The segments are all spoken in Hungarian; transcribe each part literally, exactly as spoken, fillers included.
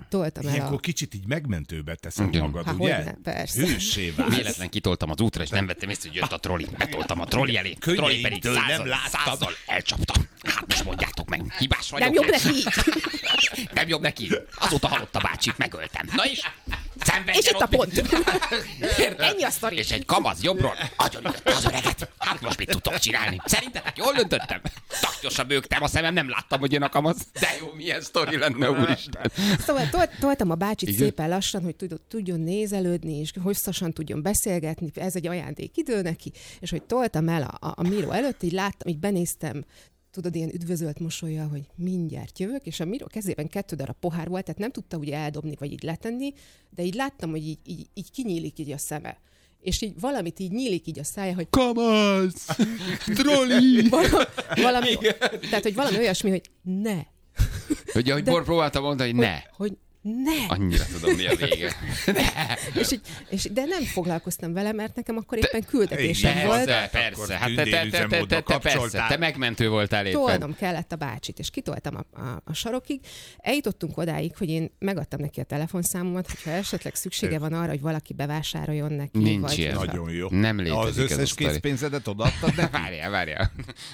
toltam el Ilyenkor a... kicsit így megmentőbe teszem Igen. magad, Há, ugye? hogyne, persze. Hőssé válsz. Véletlen kitoltam az útra, és nem vettem észre, hogy jött a troli. Betoltam a troli elé. A troli pedig Könnyeimtől nem százal, láttam. százal elcsaptam. Hát most mondjátok meg, hibás vagyok. Nem jobb neki így. Nem jobb neki. Azóta halott a bácsit, megöltem. Na és? Szenvedjen És itt a ott pont. Érted? Ennyi a sztori. És egy kamasz jobbról agyonütötte az öreget. Hát most mit tudtok csinálni? Szerintetek jól döntöttem? Taknyosan bőgtem a szemem, nem láttam, hogy jön a kamasz. De jó, milyen sztori lenne, úristen. Szóval tolt, toltam a bácsit Igen. szépen lassan, hogy tudod, tudjon nézelődni, és hosszasan tudjon beszélgetni, ez egy ajándékidő neki, és hogy toltam el a, a, a Miro előtt, így láttam, így benéztem, tudod, ilyen üdvözölt mosollyal, hogy mindjárt jövök, és a Miro kezében kettő darab pohár volt, tehát nem tudta ugye eldobni, vagy így letenni, de így láttam, hogy így, így, így kinyílik így a szeme. És így valamit így nyílik így a szája, hogy Kamasz! Troli! valami, valami tehát, hogy valami olyasmi, hogy ne. Ugye, hogy Bor próbáltam mondani, hogy ne. Hogy ne. Annyira tudom, mi a vége. És így, és, de nem foglalkoztam vele, mert nekem akkor éppen küldetésem Igen, volt. Persze, persze. Hát te, te, te, te, te, te, persze, kapcsoltál. te megmentő voltál éppen. Tolnom kellett a bácsit, és kitoltam a, a, a sarokig. Eljutottunk odáig, hogy én megadtam neki a telefonszámomat, hogyha esetleg szüksége van arra, hogy valaki bevásároljon neki. Nincs vagy ilyen. hogyha- Nagyon jó. Nem létezik Az ez a összes sztori. készpénzedet odaadtad neki? Várjál, várjál.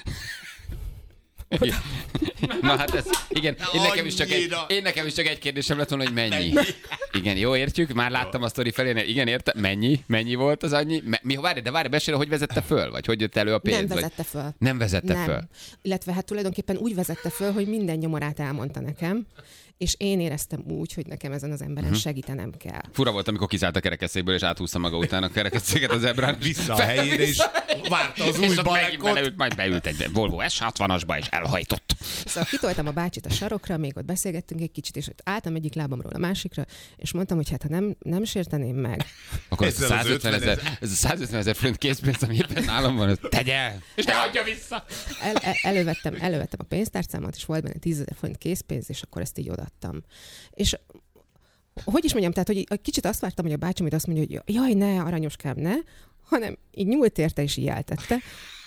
Na hát ez, igen, én nekem, is csak egy, Annyira. én nekem is csak egy kérdésem lett volna, hogy mennyi. Igen, jó, értjük, már láttam a sztori felé, igen, értem, mennyi, mennyi volt az annyi? Me- Mi, várj, de várj, mesélj, hogy vezette föl, vagy hogy jött elő a pénz? Nem vagy... vezette föl. Nem vezette Nem. föl. Illetve hát tulajdonképpen úgy vezette föl, hogy minden nyomorát elmondta nekem, és én éreztem úgy, hogy nekem ezen az emberen Mhm. segítenem kell. Fura volt, amikor kiszállt a kerekesszékből, és áthúzta maga után a kerekesszéket az ebrán. Vissza a helyére, és várta az és új ott megint balekot. beleült, majd beült egy Volvo S hatvanasba, és elhajtott. Szóval kitoltam a bácsit a sarokra, még ott beszélgettünk egy kicsit, és ott álltam egyik lábamról a másikra, és mondtam, hogy hát ha nem, nem sérteném meg, Akkor ez a Ezzel az százötven ezer, ez a százötven ezer forint készpénz, ami éppen nálam van, ezt tegye el, és ne adja vissza. El, el, elővettem, elővettem a pénztárcámat, és volt benne tízezer forint készpénz, és akkor ezt így odaadtam. És hogy is mondjam, tehát, hogy egy kicsit azt vártam, hogy a bácsim hogy azt mondja, hogy jaj, ne, aranyoskám, ne, hanem így nyúlt érte, és így eltette.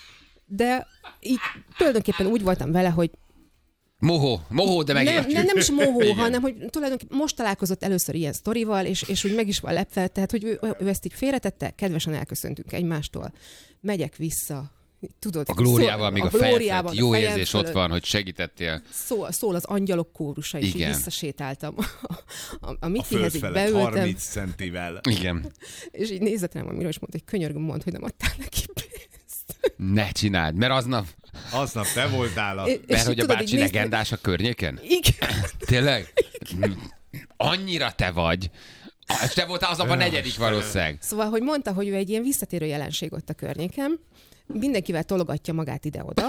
De így tulajdonképpen úgy voltam vele, hogy Mohó, mohó, de nem, megértjük. nem, nem is mohó, Igen. hanem hogy tulajdonképpen most találkozott először ilyen sztorival, és, és úgy meg is van lepve, tehát hogy ő, ő ezt így félretette, kedvesen elköszöntünk egymástól, megyek vissza, tudod, A glóriával, szól, még a, a glóriával, fejfelt, jó a fejem érzés ott fölött. van, hogy segítettél. Szól, szól az angyalok kórusa, és így Igen. visszasétáltam a, a, a A Mikihez, így föld felett beültem, harminc centivel. Igen. és így nézett rám a Miro, és mondta, hogy könyörgöm, mondd, hogy nem adtál neki pénzt. Ne csináld, mert aznap, Aznap te voltál a... És- mert így hogy a tudod, bácsi így néztem- legendás a környéken? Igen. Tényleg? Annyira te vagy. És te voltál aznap a negyedik valószínűleg. Szóval, hogy mondta, hogy ő egy ilyen visszatérő jelenség ott a környéken, mindenkivel tologatja magát ide-oda.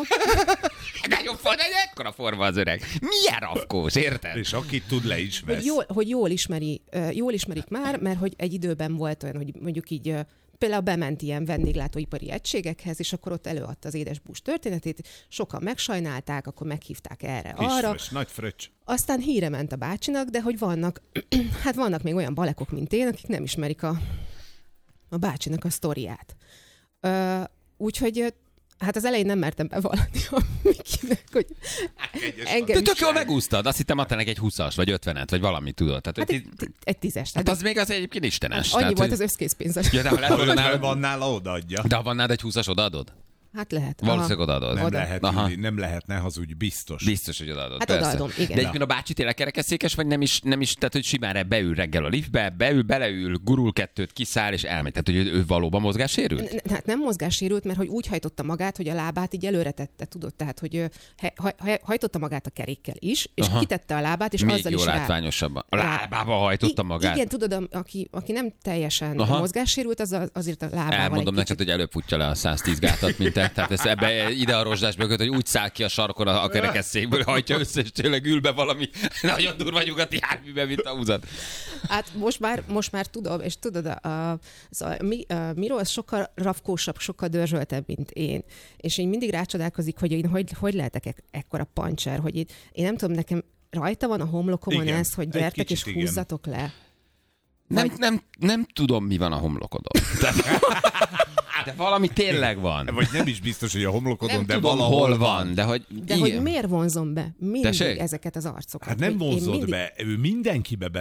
De jobb van, egy ekkora forma az öreg. Milyen rafkós, érted? És akit tud, le is vesz. Hogy jól, hogy jól, ismeri, ö, jól ismerik már, mert hogy egy időben volt olyan, hogy mondjuk így ö, például bement ilyen vendéglátóipari egységekhez, és akkor ott előadta az édesbús történetét, sokan megsajnálták, akkor meghívták erre, arra. Kisfröcs, nagy fröccs. Aztán híre ment a bácsinak, de hogy vannak, hát vannak még olyan balekok, mint én, akik nem ismerik a, a bácsinak a sztoriát. Ö, úgyhogy ö, hát az elején nem mertem bevallani a Mikinek, hogy engem De tök is- jól megúsztad, azt hittem adta neki egy húszas, vagy ötvenet, vagy valami, tudod. Tehát, Hát hogy egy, ti- egy tízes. hát Tehát az még az egyébként istenes. annyi Tehát, volt hogy- az összkészpénz. Ja, de ha lett Ha volna ötven nálad, van nála, odaadja. de ha van nálad egy húszas, odaadod? Hát lehet. Valószínűleg Aha. odaadod. Nem Oda. lehet, Aha. Üli, nem lehet, ne hazudj, biztos. Biztos, hogy odaadod. Hát persze. odaadom, igen. De egyébként a bácsi tényleg kerekesszékes, vagy nem is, nem is, tehát hogy simán beül reggel a liftbe, beül, beleül, gurul kettőt, kiszáll és elmegy. Tehát, hogy ő, ő valóban mozgássérült? N- Hát nem mozgássérült, mert hogy úgy hajtotta magát, hogy a lábát így előre tette, tudod? Tehát, hogy ö, he- ha- ha- hajtotta magát a kerékkel is, és Aha. kitette a lábát, és Még azzal jó is rá... látványosabban. A rá- lábába hajtotta I- magát. Igen, tudod, a- aki, aki nem teljesen Aha. mozgássérült, az a- azért a lábával Elmondom egy neked, hogy előbb futja le a száztíz gátat, mint te. Tehát ez ebbe ide a rozsdás mögött, hogy úgy száll ki a sarkon a, a kerekesszékből, hajtja össze, és tényleg ül be valami nagyon durva nyugati járműbe, mint a húzat. Hát most már, most már tudom, és tudod, a, a, szóval a, Mi- a Miro az sokkal rafkósabb, sokkal dörzsöltebb, mint én. És én mindig rácsodálkozik, hogy én hogy, hogy lehetek ek- ekkora pancser, hogy én, én nem tudom, nekem rajta van a homlokomon Igen, ez, hogy egy gyertek kicsit és igen. húzzatok le. Nem, nem, nem tudom, mi van a homlokodon. De, de valami tényleg van. Vagy nem is biztos, hogy a homlokodon, Nem de tudom, valahol hol van. van, de hogy... De igen. hogy miért vonzom be mindig Tessék? ezeket az arcokat? Hát nem Hogy én vonzod mindig... be, ő mindenkibe